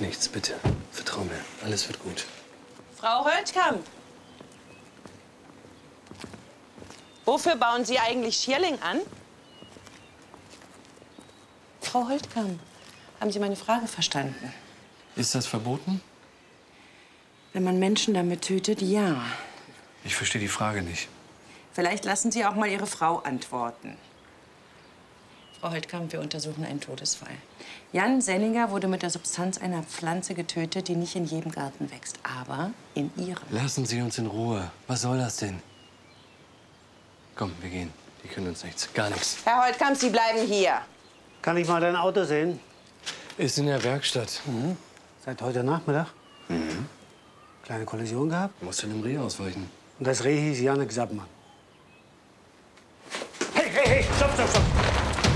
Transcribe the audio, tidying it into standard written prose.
nichts, bitte. Vertrau mir. Alles wird gut. Frau Holtkamp. Wofür bauen Sie eigentlich Schierling an? Frau Holtkamp, haben Sie meine Frage verstanden? Ist das verboten? Wenn man Menschen damit tötet, ja. Ich verstehe die Frage nicht. Vielleicht lassen Sie auch mal Ihre Frau antworten. Frau Holtkamp, wir untersuchen einen Todesfall. Jan Senninger wurde mit der Substanz einer Pflanze getötet, die nicht in jedem Garten wächst, aber in Ihrem. Lassen Sie uns in Ruhe. Was soll das denn? Komm, wir gehen. Die können uns nichts. Gar nichts. Herr Holtkamp, Sie bleiben hier. Kann ich mal dein Auto sehen? Ist in der Werkstatt. Seit heute Nachmittag? Kleine Kollision gehabt? Du musst einem Reh ausweichen. Und das Reh hieß Janek Sappmann. Hey, hey, hey, stopp, stopp, stopp!